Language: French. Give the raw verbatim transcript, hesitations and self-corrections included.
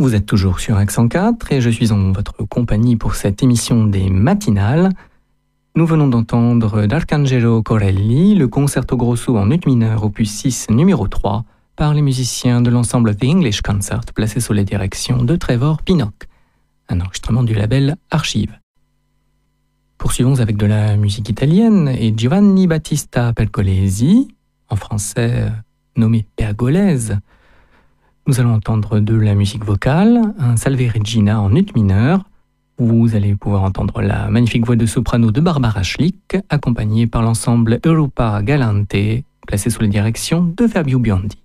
Vous êtes toujours sur Accent quatre et je suis en votre compagnie pour cette émission des matinales. Nous venons d'entendre d'Arcangelo Corelli, le concerto grosso en ut mineur opus six numéro trois par les musiciens de l'ensemble The English Concert placé sous la direction de Trevor Pinnock, un enregistrement du label Archive. Poursuivons avec de la musique italienne et Giovanni Battista Pergolesi, en français nommé Pergolese. Nous allons entendre de la musique vocale, un Salve Regina en ut mineur. Vous allez pouvoir entendre la magnifique voix de soprano de Barbara Schlick, accompagnée par l'ensemble Europa Galante, placé sous la direction de Fabio Biondi.